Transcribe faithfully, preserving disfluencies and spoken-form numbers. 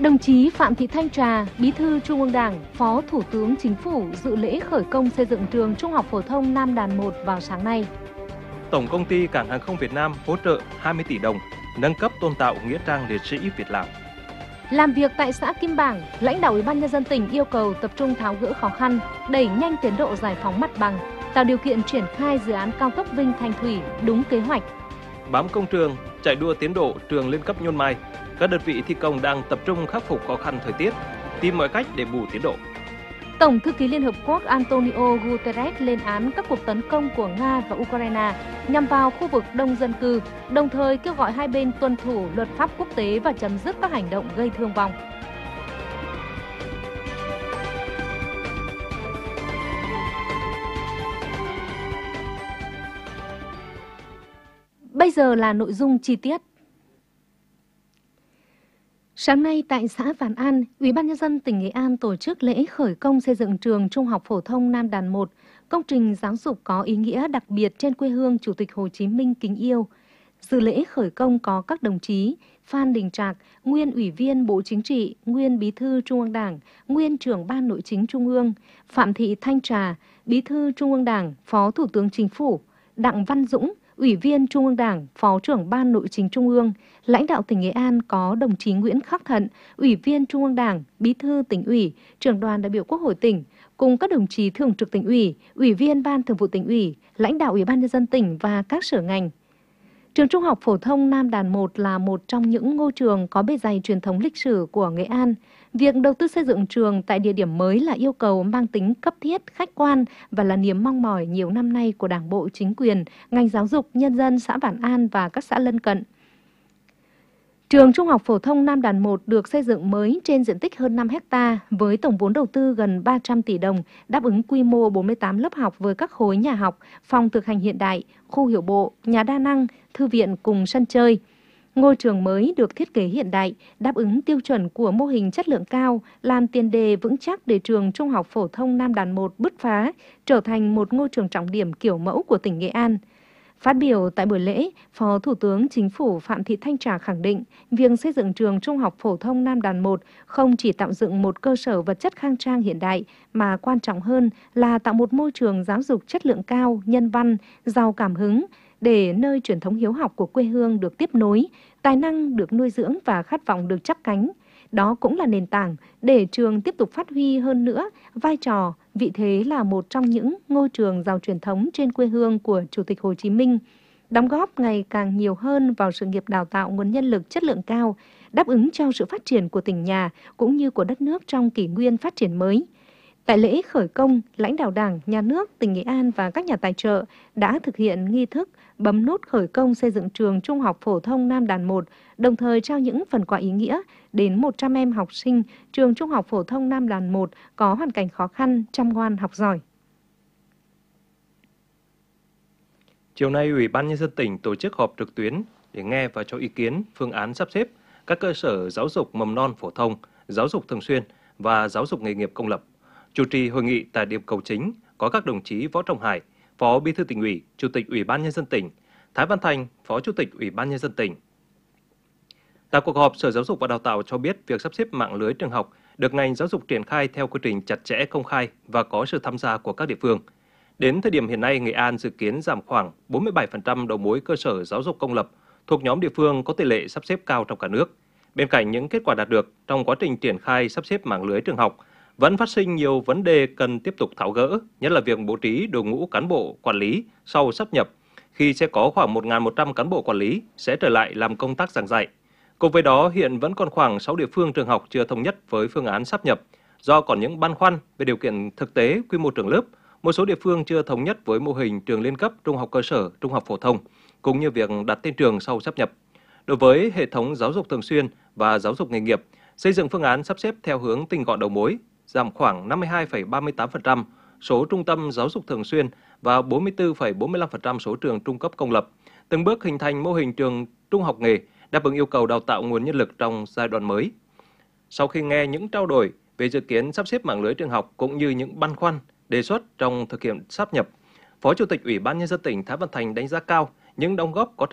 Đồng chí Phạm Thị Thanh Trà, Bí thư Trung ương Đảng, Phó Thủ tướng Chính phủ dự lễ khởi công xây dựng trường Trung học phổ thông Nam Đàn một vào sáng nay. Tổng công ty Cảng hàng không Việt Nam hỗ trợ hai mươi tỷ đồng nâng cấp tôn tạo nghĩa trang liệt sĩ Việt Lào. Làm việc tại xã Kim Bảng, lãnh đạo Ủy ban Nhân dân tỉnh yêu cầu tập trung tháo gỡ khó khăn, đẩy nhanh tiến độ giải phóng mặt bằng, tạo điều kiện triển khai dự án cao tốc Vinh Thanh Thủy đúng kế hoạch. Bám công trường, chạy đua tiến độ trường lên cấp Nhôn Mai, các đơn vị thi công đang tập trung khắc phục khó khăn thời tiết, tìm mọi cách để bù tiến độ. Tổng thư ký Liên Hợp Quốc Antonio Guterres lên án các cuộc tấn công của Nga và Ukraine nhằm vào khu vực đông dân cư, đồng thời kêu gọi hai bên tuân thủ luật pháp quốc tế và chấm dứt các hành động gây thương vong. Bây giờ là nội dung chi tiết. Sáng nay tại xã Vạn An, Ủy ban Nhân dân tỉnh Nghệ An tổ chức lễ khởi công xây dựng trường Trung học phổ thông Nam Đàn một, công trình giáo dục có ý nghĩa đặc biệt trên quê hương Chủ tịch Hồ Chí Minh kính yêu. Dự lễ khởi công có các đồng chí Phan Đình Trạc, nguyên Ủy viên Bộ Chính trị, nguyên Bí thư Trung ương Đảng, nguyên Trưởng Ban Nội chính Trung ương, Phạm Thị Thanh Trà, Bí thư Trung ương Đảng, Phó Thủ tướng Chính phủ, Đặng Văn Dũng, Ủy viên Trung ương Đảng, Phó trưởng Ban Nội chính Trung ương. Lãnh đạo tỉnh Nghệ An có đồng chí Nguyễn Khắc Thận, Ủy viên Trung ương Đảng, Bí thư tỉnh ủy, Trưởng đoàn đại biểu Quốc hội tỉnh, cùng các đồng chí Thường trực tỉnh ủy, Ủy viên Ban Thường vụ tỉnh ủy, lãnh đạo Ủy ban Nhân dân tỉnh và các sở ngành. Trường Trung học phổ thông Nam Đàn một là một trong những ngôi trường có bề dày truyền thống lịch sử của Nghệ An. Việc đầu tư xây dựng trường tại địa điểm mới là yêu cầu mang tính cấp thiết, khách quan và là niềm mong mỏi nhiều năm nay của Đảng bộ, chính quyền, ngành giáo dục, nhân dân xã Vạn An và các xã lân cận. Trường Trung học phổ thông Nam Đàn một được xây dựng mới trên diện tích hơn năm héc ta với tổng vốn đầu tư gần ba trăm tỷ đồng, đáp ứng quy mô bốn mươi tám lớp học với các khối nhà học, phòng thực hành hiện đại, khu hiểu bộ, nhà đa năng, thư viện cùng sân chơi. Ngôi trường mới được thiết kế hiện đại, đáp ứng tiêu chuẩn của mô hình chất lượng cao, làm tiền đề vững chắc để trường Trung học phổ thông Nam Đàn một bứt phá, trở thành một ngôi trường trọng điểm kiểu mẫu của tỉnh Nghệ An. Phát biểu tại buổi lễ, Phó Thủ tướng Chính phủ Phạm Thị Thanh Trà khẳng định, việc xây dựng trường Trung học phổ thông Nam Đàn một không chỉ tạo dựng một cơ sở vật chất khang trang hiện đại, mà quan trọng hơn là tạo một môi trường giáo dục chất lượng cao, nhân văn, giàu cảm hứng, để nơi truyền thống hiếu học của quê hương được tiếp nối, tài năng được nuôi dưỡng và khát vọng được chắp cánh. Đó cũng là nền tảng để trường tiếp tục phát huy hơn nữa vai trò, vị thế là một trong những ngôi trường giàu truyền thống trên quê hương của Chủ tịch Hồ Chí Minh, đóng góp ngày càng nhiều hơn vào sự nghiệp đào tạo nguồn nhân lực chất lượng cao, đáp ứng cho sự phát triển của tỉnh nhà cũng như của đất nước trong kỷ nguyên phát triển mới. Tại lễ khởi công, lãnh đạo Đảng, Nhà nước, tỉnh Nghệ An và các nhà tài trợ đã thực hiện nghi thức bấm nút khởi công xây dựng trường Trung học phổ thông Nam Đàn một, đồng thời trao những phần quà ý nghĩa đến một trăm em học sinh trường Trung học phổ thông Nam Đàn một có hoàn cảnh khó khăn, chăm ngoan học giỏi. Chiều nay, Ủy ban Nhân dân tỉnh tổ chức họp trực tuyến để nghe và cho ý kiến phương án sắp xếp các cơ sở giáo dục mầm non phổ thông, giáo dục thường xuyên và giáo dục nghề nghiệp công lập. Chủ trì hội nghị tại điểm cầu chính có các đồng chí Võ Trọng Hải, Phó Bí thư tỉnh ủy, Chủ tịch Ủy ban Nhân dân tỉnh, Thái Văn Thành, Phó Chủ tịch Ủy ban Nhân dân tỉnh. Tại cuộc họp, Sở Giáo dục và Đào tạo cho biết việc sắp xếp mạng lưới trường học được ngành giáo dục triển khai theo quy trình chặt chẽ, công khai và có sự tham gia của các địa phương. Đến thời điểm hiện nay, Nghệ An dự kiến giảm khoảng bốn mươi bảy phần trăm đầu mối cơ sở giáo dục công lập thuộc nhóm địa phương có tỷ lệ sắp xếp cao trong cả nước. Bên cạnh những kết quả đạt được trong quá trình triển khai sắp xếp mạng lưới trường học, vẫn phát sinh nhiều vấn đề cần tiếp tục tháo gỡ, nhất là việc bố trí đội ngũ cán bộ quản lý sau sáp nhập, khi sẽ có khoảng một nghìn một trăm cán bộ quản lý sẽ trở lại làm công tác giảng dạy. Cùng với đó, hiện vẫn còn khoảng sáu địa phương trường học chưa thống nhất với phương án sáp nhập, do còn những băn khoăn về điều kiện thực tế, quy mô trường lớp. Một số địa phương chưa thống nhất với mô hình trường liên cấp, trung học cơ sở, trung học phổ thông, cũng như việc đặt tên trường sau sáp nhập. Đối với hệ thống giáo dục thường xuyên và giáo dục nghề nghiệp, xây dựng phương án sắp xếp theo hướng tinh gọn đầu mối, giảm khoảng năm mươi hai phẩy ba mươi tám phần trăm số trung tâm giáo dục thường xuyên và bốn mươi tư phẩy bốn mươi lăm phần trăm số trường trung cấp công lập, từng bước hình thành mô hình trường trung học nghề đáp ứng yêu cầu đào tạo nguồn nhân lực trong giai đoạn mới. Sau khi nghe những trao đổi về dự kiến sắp xếp mạng lưới trường học cũng như những băn khoăn đề xuất trong thực hiện sáp nhập, Phó Chủ tịch Ủy ban Nhân dân tỉnh Thái Văn Thành đánh giá cao những đóng góp có trách